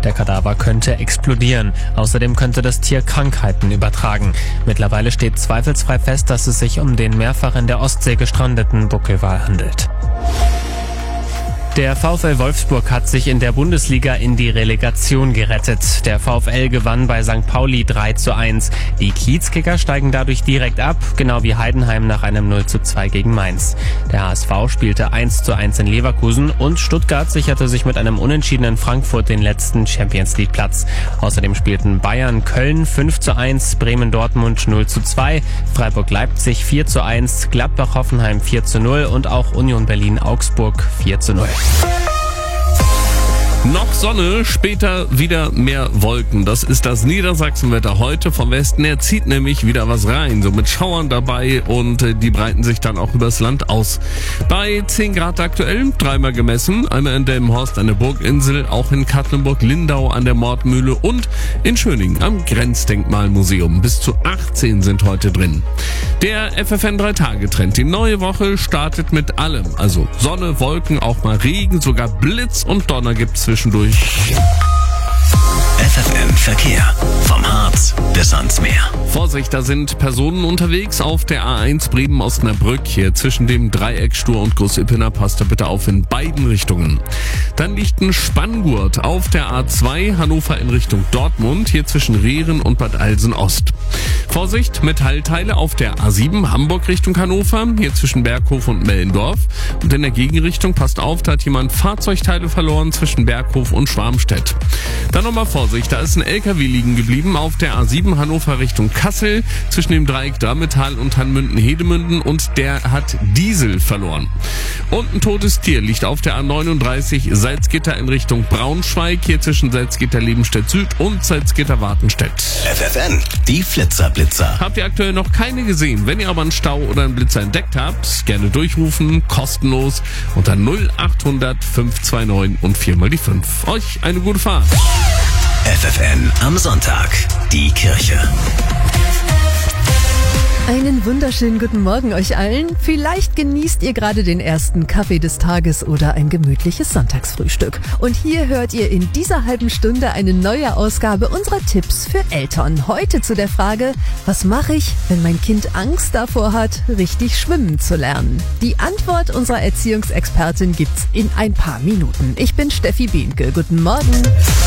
Der Kadaver könnte explodieren. Außerdem könnte das Tier Krankheiten übertragen. Mittlerweile steht zweifelsfrei fest, dass es sich um den mehrfach in der Ostsee gestrandeten Buckelwal handelt. Der VfL Wolfsburg hat sich in der Bundesliga in die Relegation gerettet. Der VfL gewann bei St. Pauli 3:1. Die Kiezkicker steigen dadurch direkt ab, genau wie Heidenheim nach einem 0:2 gegen Mainz. Der HSV spielte 1:1 in Leverkusen und Stuttgart sicherte sich mit einem Unentschieden in Frankfurt den letzten Champions-League-Platz. Außerdem spielten Bayern Köln 5:1, Bremen Dortmund 0:2, Freiburg Leipzig 4:1, Gladbach Hoffenheim 4:0 und auch Union Berlin Augsburg 4:0. Noch Sonne, später wieder mehr Wolken. Das ist das Niedersachsenwetter heute. Vom Westen her zieht nämlich wieder was rein, so mit Schauern dabei und die breiten sich dann auch übers Land aus. Bei 10 Grad aktuell, dreimal gemessen, einmal in Delmenhorst an der Burginsel, auch in Katlenburg-Lindau an der Mordmühle und in Schöningen am Grenzdenkmalmuseum. Bis zu 18 sind heute drin. Der FFN 3-Tage-Trend. Die neue Woche startet mit allem. Also Sonne, Wolken, auch mal Regen, sogar Blitz und Donner gibt's zwischendurch. FFN Verkehr. Vom Harz bis ans Meer. Vorsicht, da sind Personen unterwegs auf der A1 Bremen-Osnabrück. Hier zwischen dem Dreieck Stur und Groß-Ippener. Passt da bitte auf in beiden Richtungen. Dann liegt ein Spanngurt auf der A2 Hannover in Richtung Dortmund. Hier zwischen Rehren und Bad Alsen-Ost. Vorsicht, Metallteile auf der A7 Hamburg Richtung Hannover. Hier zwischen Berghof und Mellendorf. Und in der Gegenrichtung, passt auf, da hat jemand Fahrzeugteile verloren zwischen Berghof und Schwarmstedt. Dann nochmal Vorsicht, da ist ein LKW liegen geblieben auf der A7 Hannover Richtung Kassel zwischen dem Dreieck Drammetal und Hannmünden-Hedemünden und der hat Diesel verloren. Und ein totes Tier liegt auf der A39 Salzgitter in Richtung Braunschweig, hier zwischen Salzgitter-Lebenstedt Süd und Salzgitter-Wartenstedt. FFN, die Flitzer. Habt ihr aktuell noch keine gesehen? Wenn ihr aber einen Stau oder einen Blitzer entdeckt habt, gerne durchrufen, kostenlos unter 0800 529 und 4 die 5. Euch eine gute Fahrt. FFN am Sonntag. Die Kirche. Einen wunderschönen guten Morgen euch allen. Vielleicht genießt ihr gerade den ersten Kaffee des Tages oder ein gemütliches Sonntagsfrühstück. Und hier hört ihr in dieser halben Stunde eine neue Ausgabe unserer Tipps für Eltern. Heute zu der Frage, was mache ich, wenn mein Kind Angst davor hat, richtig schwimmen zu lernen? Die Antwort unserer Erziehungsexpertin gibt's in ein paar Minuten. Ich bin Steffi Behnke. Guten Morgen.